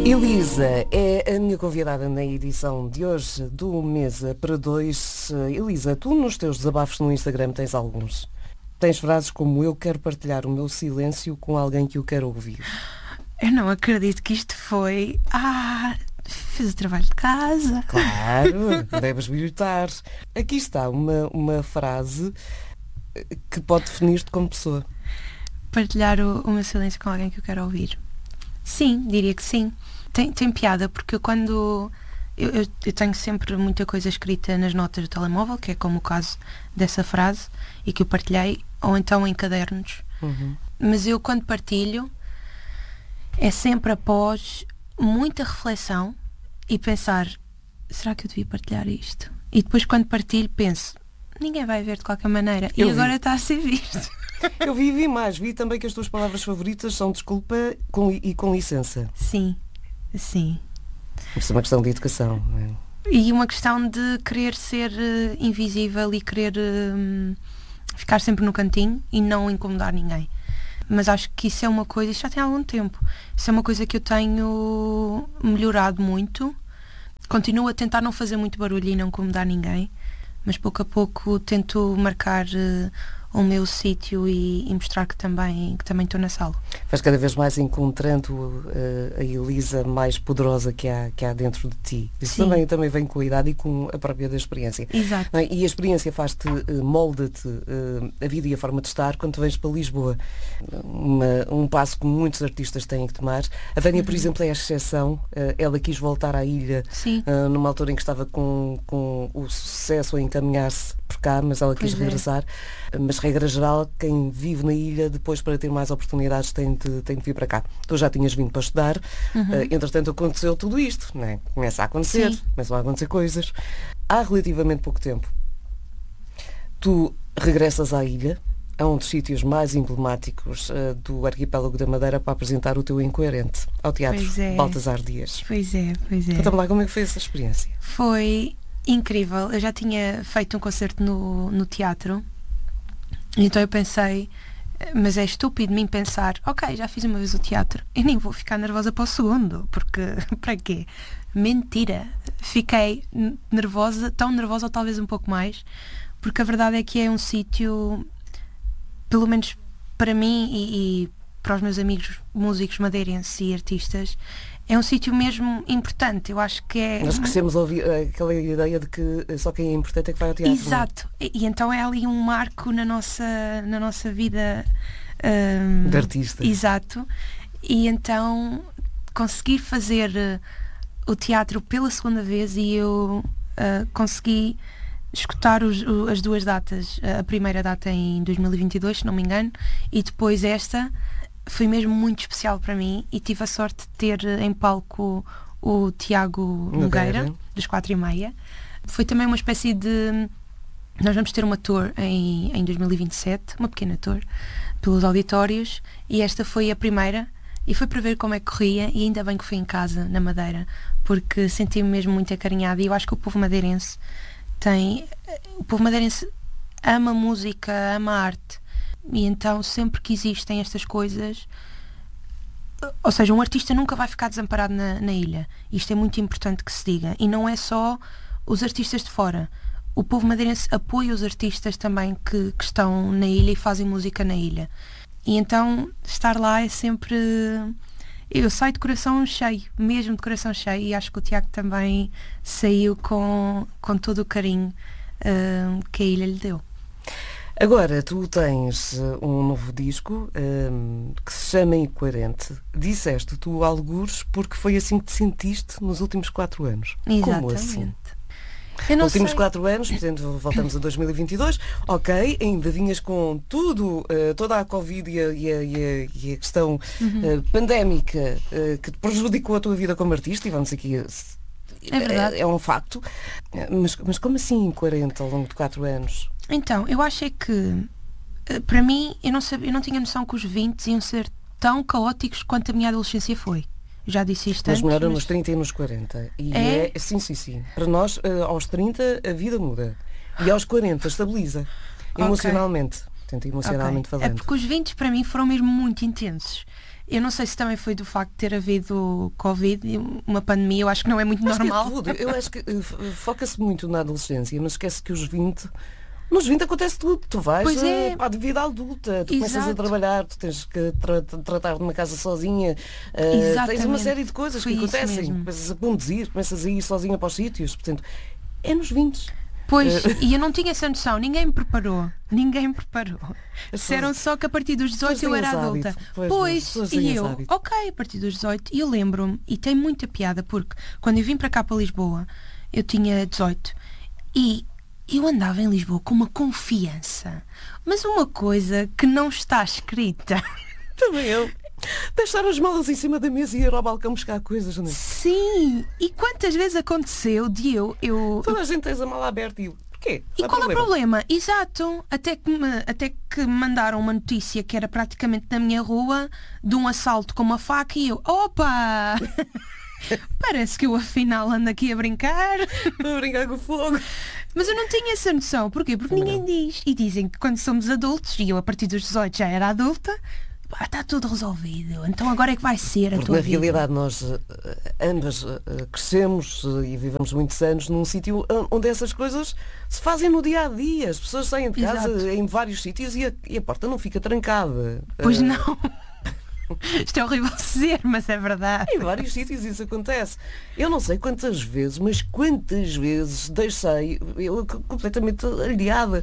Elisa é a minha convidada na edição de hoje do Mesa para Dois. Elisa, tu nos teus desabafos no Instagram tens alguns. Tens frases como: eu quero partilhar o meu silêncio com alguém que o quer ouvir. Eu não acredito que isto foi... fiz o trabalho de casa. Claro, deves bilhotar. Aqui está uma frase que pode definir-te como pessoa. Partilhar o meu silêncio com alguém que eu quero ouvir. Sim, diria que sim. Tem piada, porque quando... Eu tenho sempre muita coisa escrita nas notas do telemóvel, que é como o caso dessa frase, e que eu partilhei, ou então em cadernos. Uhum. Mas eu, quando partilho, é sempre após muita reflexão e pensar: será que eu devia partilhar isto? E depois, quando partilho, penso: ninguém vai ver de qualquer maneira. E agora está a ser visto. Eu vi mais. Vi também que as tuas palavras favoritas são desculpa e com licença. Sim. Isso é uma questão de educação, não é? E uma questão de querer ser invisível e querer ficar sempre no cantinho e não incomodar ninguém. Mas acho que isso é uma coisa, isso já tem algum tempo, isso é uma coisa que eu tenho melhorado muito. Continuo a tentar não fazer muito barulho e não incomodar ninguém, mas pouco a pouco tento marcar o meu sítio e mostrar que também estou na sala. Vais cada vez mais encontrando a Elisa mais poderosa que há dentro de ti. Isso também vem com a idade e com a própria da experiência. Exato. Não é? E a experiência faz-te, molda-te a vida e a forma de estar quando tu vens para Lisboa. Um passo que muitos artistas têm que tomar. A Vânia, por exemplo, é a exceção. Ela quis voltar à ilha numa altura em que estava com o sucesso a encaminhar-se por cá, mas ela quis regressar. Mas, regra geral, quem vive na ilha, depois, para ter mais oportunidades, tem de vir para cá. Tu já tinhas vindo para estudar, entretanto aconteceu tudo isto, não é? Começam a acontecer coisas. Há relativamente pouco tempo, tu regressas à ilha, a um dos sítios mais emblemáticos do arquipélago da Madeira, para apresentar o teu Incoerente ao Teatro Baltasar Dias. Pois é. Conta-me lá como é que foi essa experiência. Foi incrível. Eu já tinha feito um concerto no teatro, então eu pensei, mas é estúpido de mim pensar: ok, já fiz uma vez o teatro, eu nem vou ficar nervosa para o segundo, porque para quê? Mentira! Fiquei nervosa, tão nervosa ou talvez um pouco mais, porque a verdade é que é um sítio, pelo menos para mim e para os meus amigos músicos madeirenses e artistas, é um sítio mesmo importante. Eu acho que é... Nós crescemos a ouvir aquela ideia de que só quem é importante é que vai ao teatro. Exato. E então é ali um marco na nossa vida de artista. Exato. E então conseguir fazer o teatro pela segunda vez, e eu consegui escutar as duas datas. A primeira data em 2022, se não me engano, e depois esta... Foi mesmo muito especial para mim, e tive a sorte de ter em palco o Tiago Nogueira, dos 4:30. Foi também uma espécie de... Nós vamos ter uma tour em 2027, uma pequena tour, pelos auditórios, e esta foi a primeira, e foi para ver como é que corria, e ainda bem que foi em casa, na Madeira, porque senti-me mesmo muito acarinhada, e eu acho que o povo madeirense ama música, ama arte. E então, sempre que existem estas coisas, ou seja, um artista nunca vai ficar desamparado na ilha. Isto é muito importante que se diga. E não é só os artistas de fora. O povo madeirense apoia os artistas também que estão na ilha e fazem música na ilha. E então, estar lá é sempre... Eu saio de coração cheio, mesmo de coração cheio, e acho que o Tiago também saiu com todo o carinho que a ilha lhe deu. Agora, tu tens um novo disco que se chama Incoerente. Disseste tu algures porque foi assim que te sentiste nos últimos 4 anos. Exatamente. Como assim? Nos últimos 4 anos, portanto, voltamos a 2022. Ok, ainda vinhas com tudo, toda a Covid e a questão pandémica que te prejudicou a tua vida como artista, e vamos aqui... É verdade. É um facto. Mas como assim incoerente ao longo de 4 anos? Então, eu acho que, para mim, eu não tinha noção que os 20 iam ser tão caóticos quanto a minha adolescência foi. Já disse isto antes. Mas melhor nos 30 e nos 40. E sim. Para nós, aos 30, a vida muda. E aos 40, estabiliza. Emocionalmente. Portanto, emocionalmente falando. É porque os 20 para mim foram mesmo muito intensos. Eu não sei se também foi do facto de ter havido Covid, uma pandemia, eu acho que não é muito normal. Que é tudo. Eu acho que foca-se muito na adolescência, mas esquece que nos 20 acontece tudo. Tu vais para a vida adulta, tu começas a trabalhar, tu tens que tratar de uma casa sozinha, tens uma série de coisas que acontecem, começas a conduzir, começas a ir sozinha para os sítios, portanto, é nos 20. Pois, e eu não tinha essa noção, ninguém me preparou. Disseram só que a partir dos 18 eu era adulta. Pois, e eu, ok, a partir dos 18, e eu lembro-me, e tem muita piada, porque quando eu vim para cá, para Lisboa, eu tinha 18, e eu andava em Lisboa com uma confiança, mas uma coisa que não está escrita. Também eu. Deixar as malas em cima da mesa e ir ao balcão buscar coisas, não é? Sim, e quantas vezes aconteceu de eu... Toda a gente tem a mala aberta e porquê? E qual é o problema? Exato, até que me mandaram uma notícia que era praticamente na minha rua, de um assalto com uma faca, e eu, opa! Parece que eu afinal ando aqui a brincar. A brincar com fogo. Mas eu não tinha essa noção. Porquê? Porque ninguém diz. E dizem que quando somos adultos, e eu a partir dos 18 já era adulta, está tudo resolvido. Então agora é que vai ser a tua vida. Na realidade nós ambas crescemos e vivemos muitos anos num sítio onde essas coisas se fazem no dia a dia. As pessoas saem de casa em vários sítios e a porta não fica trancada. Pois não. Isto é horrível dizer, mas é verdade. Em vários sítios isso acontece. Eu não sei quantas vezes, mas quantas vezes deixei, eu completamente aliada.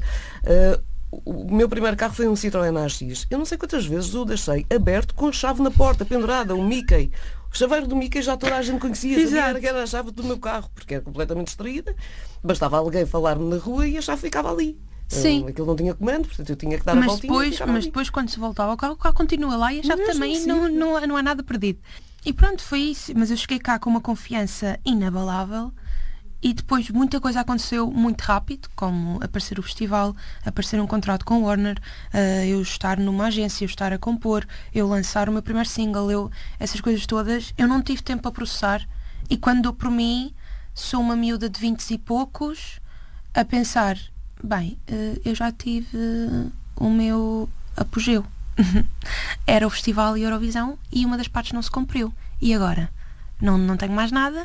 O meu primeiro carro foi um Citroën AX. Eu não sei quantas vezes o deixei aberto com a chave na porta, pendurada, o Mickey. O chaveiro do Mickey já toda a gente conhecia, sabia que era a chave do meu carro, porque era completamente distraída. Bastava alguém falar-me na rua e a chave ficava ali. Sim. Aquilo não tinha comando, portanto eu tinha que dar a voltinha. Mas depois quando se voltava ao carro, o carro continua lá e a chave também não há nada perdido. E pronto, foi isso. Mas eu cheguei cá com uma confiança inabalável e depois muita coisa aconteceu muito rápido, como aparecer o festival, aparecer um contrato com o Warner, eu estar numa agência, eu estar a compor, eu lançar o meu primeiro single, essas coisas todas, eu não tive tempo para processar. E quando dou por mim, sou uma miúda de 20 e poucos a pensar... Bem, eu já tive o meu apogeu. Era o Festival e Eurovisão e uma das partes não se cumpriu. E agora? Não tenho mais nada.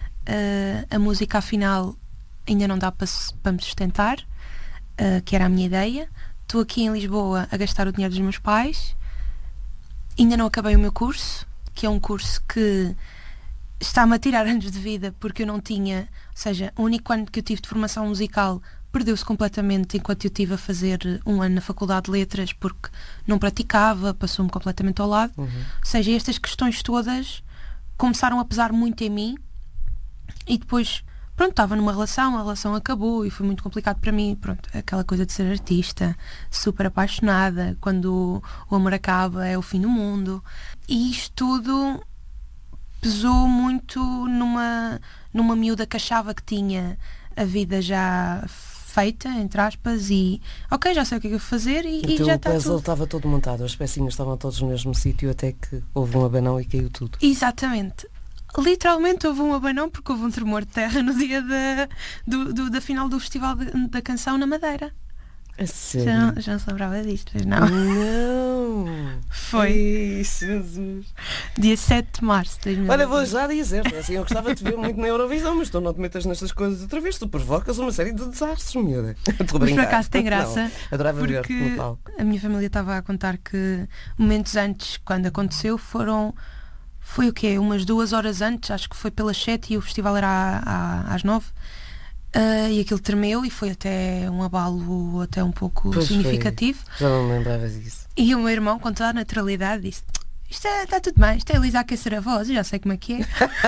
A música afinal ainda não dá para me sustentar, que era a minha ideia. Estou aqui em Lisboa a gastar o dinheiro dos meus pais. Ainda não acabei o meu curso, que é um curso que está-me a tirar anos de vida porque eu não tinha, ou seja, o único ano que eu tive de formação musical perdeu-se completamente enquanto eu estive a fazer um ano na Faculdade de Letras porque não praticava, passou-me completamente ao lado. Ou seja, estas questões todas começaram a pesar muito em mim e depois, pronto, estava numa relação, a relação acabou e foi muito complicado para mim. Pronto, aquela coisa de ser artista, super apaixonada, quando o amor acaba é o fim do mundo. E isto tudo pesou muito numa miúda que achava que tinha a vida já feita, entre aspas, e ok, já sei o que é que eu vou fazer e já está tudo. O puzzle estava todo montado, as pecinhas estavam todas no mesmo sítio até que houve um abanão e caiu tudo. Exatamente. Literalmente houve um abanão porque houve um tremor de terra no dia da final do Festival da Canção na Madeira. A sério? Já não se lembrava disto, mas não. Não! Foi. Ei, Jesus! Dia 7 de março de 2020. Olha, vou já dizer, assim, eu gostava de te ver muito na Eurovisão, mas tu não te metas nestas coisas outra vez, tu provocas uma série de desastres, miúda. Mas por acaso tem graça, não, adorava porque ver no palco. A minha família estava a contar que momentos antes, quando aconteceu, foi o quê? Umas 2 horas antes, acho que foi pelas 7 e o festival era às 9. E aquilo tremeu e foi até um abalo até um pouco significativo. Já não me lembrava disso. E o meu irmão, com toda a naturalidade, disse: isto está tudo bem, isto é a Elisa a aquecer a voz, eu já sei como é que é.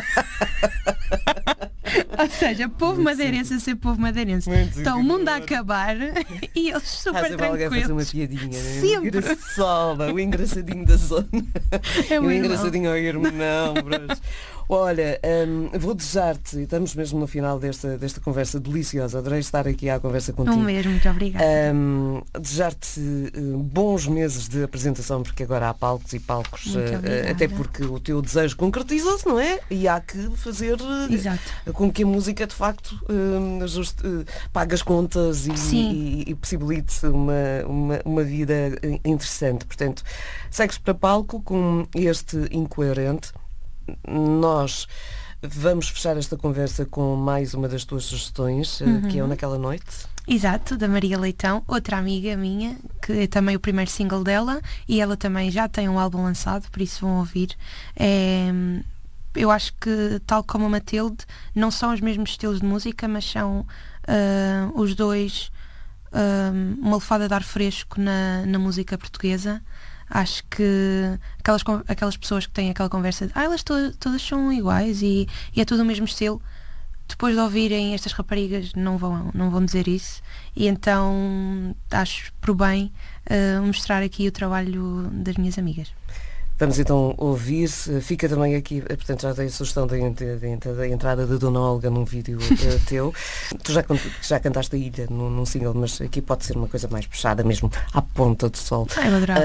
Ou seja, povo madeirense a ser povo madeirense. Então o mundo a acabar e eles super tranquilos. Fazer uma piadinha, né? Sempre. O engraçadinho da zona. É o engraçadinho ao irmão, não, bros. Olha, vou desejar-te, e estamos mesmo no final desta conversa deliciosa, adorei estar aqui à conversa contigo. Um mesmo, muito obrigada. Desejar-te bons meses de apresentação, porque agora há palcos e palcos, até porque o teu desejo concretizou-se, não é? E há que fazer com que a música de facto pague as contas e possibilite uma vida interessante. Portanto, segues para palco com este Incoerente. Nós vamos fechar esta conversa com mais uma das tuas sugestões, que é o Naquela Noite. Exato, da Maria Leitão, outra amiga minha, que é também o primeiro single dela, e ela também já tem um álbum lançado, por isso vão ouvir. Eu acho que, tal como a Matilde, não são os mesmos estilos de música, mas são os dois uma lefada de ar fresco na música portuguesa. Acho que aquelas pessoas que têm aquela conversa de elas todas são iguais e é tudo o mesmo estilo, depois de ouvirem estas raparigas não vão dizer isso, e então acho por bem mostrar aqui o trabalho das minhas amigas. Vamos então ouvir, fica também aqui, portanto já dei a sugestão da entrada da Dona Olga num vídeo teu. Tu já cantaste a Ilha num single, mas aqui pode ser uma coisa mais puxada mesmo, à ponta do sol. Eu adorava.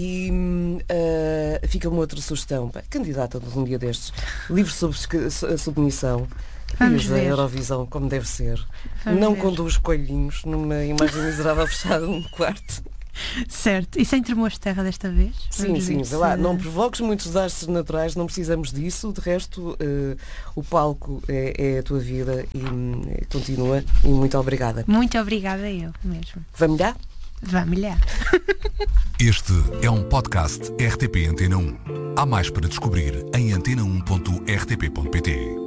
Fica uma outra sugestão, candidata de um dia destes, livre sobre submissão. Vamos ver a Eurovisão como deve ser. Não com 2 coelhinhos numa imagem miserável fechada num quarto. Certo, e sem tremores de terra desta vez? Sim, vê lá, não provoques muitos desastres naturais, não precisamos disso, de resto o palco é a tua vida e continua, e muito obrigada. Muito obrigada, eu mesmo. Vamos lá? Vamos lá. Este é um podcast RTP Antena 1. Há mais para descobrir em antena1.rtp.pt.